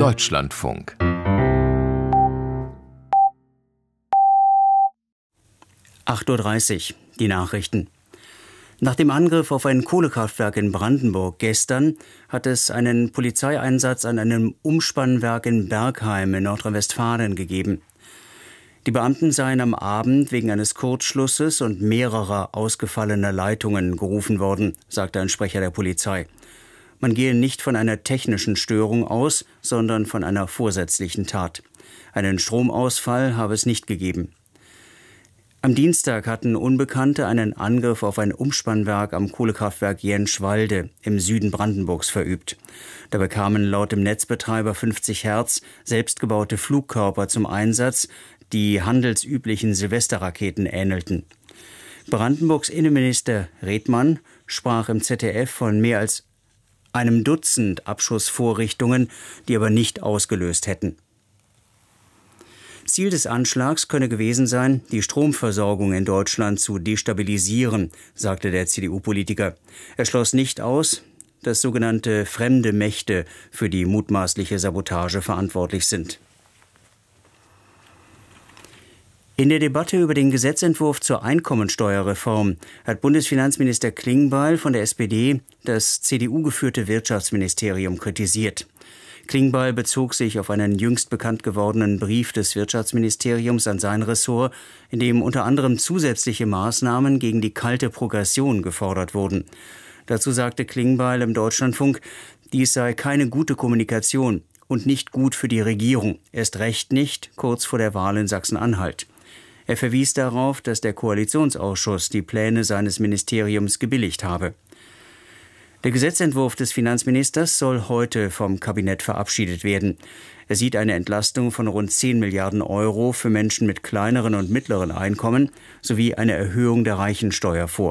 Deutschlandfunk. (8:30 Uhr), die Nachrichten. Nach dem Angriff auf ein Kohlekraftwerk in Brandenburg gestern hat es einen Polizeieinsatz an einem Umspannwerk in Bergheim in Nordrhein-Westfalen gegeben. Die Beamten seien am Abend wegen eines Kurzschlusses und mehrerer ausgefallener Leitungen gerufen worden, sagte ein Sprecher der Polizei. Man gehe nicht von einer technischen Störung aus, sondern von einer vorsätzlichen Tat. Einen Stromausfall habe es nicht gegeben. Am Dienstag hatten Unbekannte einen Angriff auf ein Umspannwerk am Kohlekraftwerk Jenschwalde im Süden Brandenburgs verübt. Dabei kamen laut dem Netzbetreiber 50 Hertz selbstgebaute Flugkörper zum Einsatz, die handelsüblichen Silvesterraketen ähnelten. Brandenburgs Innenminister Redmann sprach im ZDF von mehr als einem Dutzend Abschussvorrichtungen, die aber nicht ausgelöst hätten. Ziel des Anschlags könne gewesen sein, die Stromversorgung in Deutschland zu destabilisieren, sagte der CDU-Politiker. Er schloss nicht aus, dass sogenannte fremde Mächte für die mutmaßliche Sabotage verantwortlich sind. In der Debatte über den Gesetzentwurf zur Einkommensteuerreform hat Bundesfinanzminister Klingbeil von der SPD das CDU-geführte Wirtschaftsministerium kritisiert. Klingbeil bezog sich auf einen jüngst bekannt gewordenen Brief des Wirtschaftsministeriums an sein Ressort, in dem unter anderem zusätzliche Maßnahmen gegen die kalte Progression gefordert wurden. Dazu sagte Klingbeil im Deutschlandfunk, dies sei keine gute Kommunikation und nicht gut für die Regierung, erst recht nicht kurz vor der Wahl in Sachsen-Anhalt. Er verwies darauf, dass der Koalitionsausschuss die Pläne seines Ministeriums gebilligt habe. Der Gesetzentwurf des Finanzministers soll heute vom Kabinett verabschiedet werden. Er sieht eine Entlastung von rund 10 Milliarden Euro für Menschen mit kleineren und mittleren Einkommen sowie eine Erhöhung der Reichensteuer vor.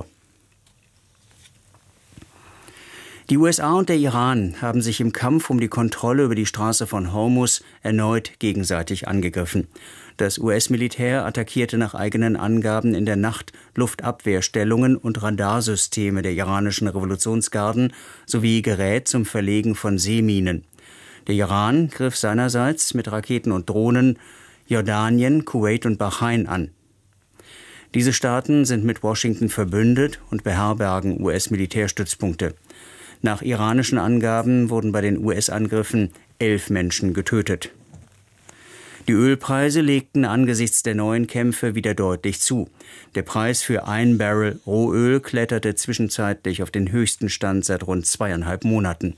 Die USA und der Iran haben sich im Kampf um die Kontrolle über die Straße von Hormuz erneut gegenseitig angegriffen. Das US-Militär attackierte nach eigenen Angaben in der Nacht Luftabwehrstellungen und Radarsysteme der iranischen Revolutionsgarden sowie Gerät zum Verlegen von Seeminen. Der Iran griff seinerseits mit Raketen und Drohnen Jordanien, Kuwait und Bahrain an. Diese Staaten sind mit Washington verbündet und beherbergen US-Militärstützpunkte. Nach iranischen Angaben wurden bei den US-Angriffen 11 Menschen getötet. Die Ölpreise legten angesichts der neuen Kämpfe wieder deutlich zu. Der Preis für ein Barrel Rohöl kletterte zwischenzeitlich auf den höchsten Stand seit rund 2,5 Monaten.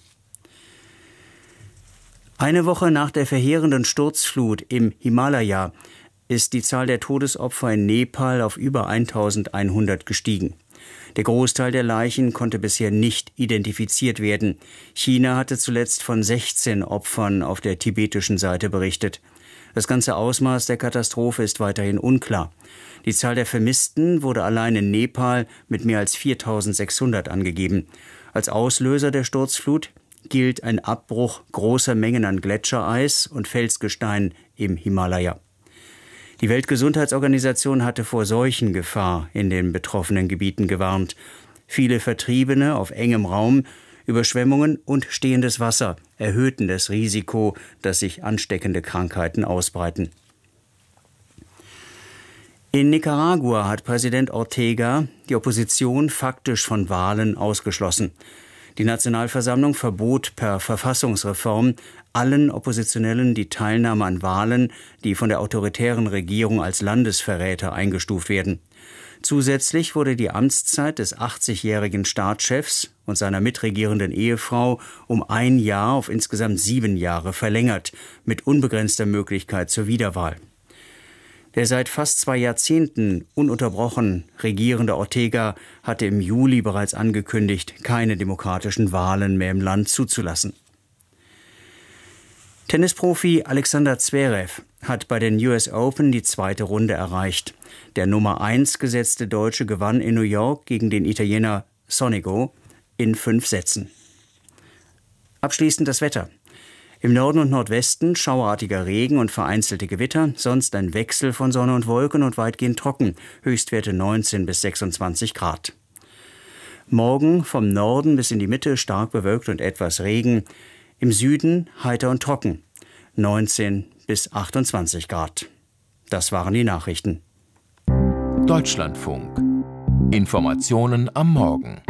Eine Woche nach der verheerenden Sturzflut im Himalaya ist die Zahl der Todesopfer in Nepal auf über 1100 gestiegen. Der Großteil der Leichen konnte bisher nicht identifiziert werden. China hatte zuletzt von 16 Opfern auf der tibetischen Seite berichtet. Das ganze Ausmaß der Katastrophe ist weiterhin unklar. Die Zahl der Vermissten wurde allein in Nepal mit mehr als 4.600 angegeben. Als Auslöser der Sturzflut gilt ein Abbruch großer Mengen an Gletschereis und Felsgestein im Himalaya. Die Weltgesundheitsorganisation hatte vor Seuchengefahr in den betroffenen Gebieten gewarnt. Viele Vertriebene auf engem Raum, Überschwemmungen und stehendes Wasser erhöhten das Risiko, dass sich ansteckende Krankheiten ausbreiten. In Nicaragua hat Präsident Ortega die Opposition faktisch von Wahlen ausgeschlossen. Die Nationalversammlung verbot per Verfassungsreform allen Oppositionellen die Teilnahme an Wahlen, die von der autoritären Regierung als Landesverräter eingestuft werden. Zusätzlich wurde die Amtszeit des 80-jährigen Staatschefs und seiner mitregierenden Ehefrau um 1 Jahr auf insgesamt 7 Jahre verlängert, mit unbegrenzter Möglichkeit zur Wiederwahl. Der seit fast 2 Jahrzehnten ununterbrochen regierende Ortega hatte im Juli bereits angekündigt, keine demokratischen Wahlen mehr im Land zuzulassen. Tennisprofi Alexander Zverev hat bei den US Open die 2. Runde erreicht. Der Nummer 1 gesetzte Deutsche gewann in New York gegen den Italiener Sonego in 5 Sätzen. Abschließend das Wetter. Im Norden und Nordwesten schauerartiger Regen und vereinzelte Gewitter, sonst ein Wechsel von Sonne und Wolken und weitgehend trocken, Höchstwerte 19 bis 26 Grad. Morgen vom Norden bis in die Mitte stark bewölkt und etwas Regen, im Süden heiter und trocken. 19 bis 28 Grad. Das waren die Nachrichten. Deutschlandfunk. Informationen am Morgen.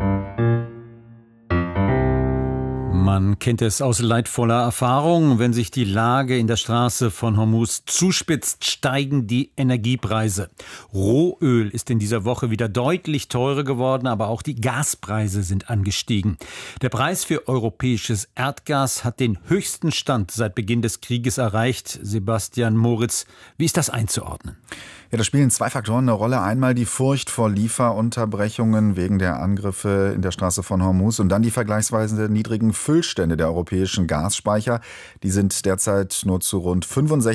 Man kennt es aus leidvoller Erfahrung. Wenn sich die Lage in der Straße von Hormuz zuspitzt, steigen die Energiepreise. Rohöl ist in dieser Woche wieder deutlich teurer geworden, aber auch die Gaspreise sind angestiegen. Der Preis für europäisches Erdgas hat den höchsten Stand seit Beginn des Krieges erreicht. Sebastian Moritz, wie ist das einzuordnen? Ja, da spielen zwei Faktoren eine Rolle. Einmal die Furcht vor Lieferunterbrechungen wegen der Angriffe in der Straße von Hormuz und dann die vergleichsweise niedrigen Füllstände der europäischen Gasspeicher. Die sind derzeit nur zu rund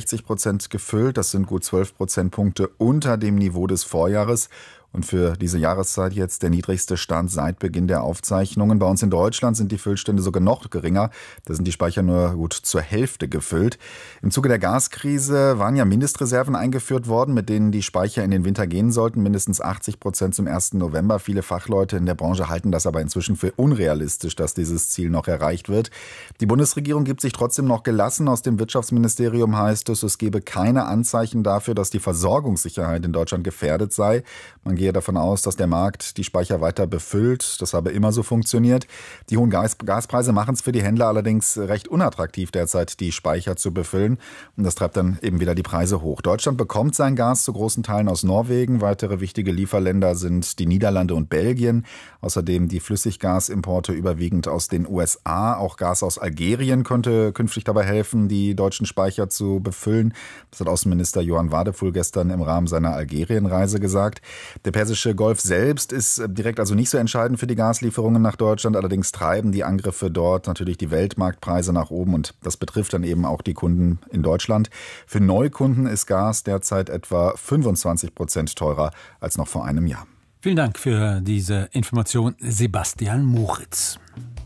65% gefüllt. Das sind gut 12 Prozentpunkte unter dem Niveau des Vorjahres. Und für diese Jahreszeit jetzt der niedrigste Stand seit Beginn der Aufzeichnungen. Bei uns in Deutschland sind die Füllstände sogar noch geringer. Da sind die Speicher nur gut zur Hälfte gefüllt. Im Zuge der Gaskrise waren ja Mindestreserven eingeführt worden, mit denen die Speicher in den Winter gehen sollten. Mindestens 80% zum 1. November. Viele Fachleute in der Branche halten das aber inzwischen für unrealistisch, dass dieses Ziel noch erreicht wird. Die Bundesregierung gibt sich trotzdem noch gelassen. Aus dem Wirtschaftsministerium heißt es, es gebe keine Anzeichen dafür, dass die Versorgungssicherheit in Deutschland gefährdet sei. Man gehe davon aus, dass der Markt die Speicher weiter befüllt. Das habe immer so funktioniert. Die hohen Gaspreise machen es für die Händler allerdings recht unattraktiv, derzeit die Speicher zu befüllen. Und das treibt dann eben wieder die Preise hoch. Deutschland bekommt sein Gas zu großen Teilen aus Norwegen. Weitere wichtige Lieferländer sind die Niederlande und Belgien. Außerdem die Flüssiggasimporte überwiegend aus den USA. Auch Gas aus Algerien könnte künftig dabei helfen, die deutschen Speicher zu befüllen. Das hat Außenminister Johann Wadephul gestern im Rahmen seiner Algerienreise gesagt. Der Persische Golf selbst ist direkt also nicht so entscheidend für die Gaslieferungen nach Deutschland. Allerdings treiben die Angriffe dort natürlich die Weltmarktpreise nach oben und das betrifft dann eben auch die Kunden in Deutschland. Für Neukunden ist Gas derzeit etwa 25% teurer als noch vor einem Jahr. Vielen Dank für diese Information, Sebastian Moritz.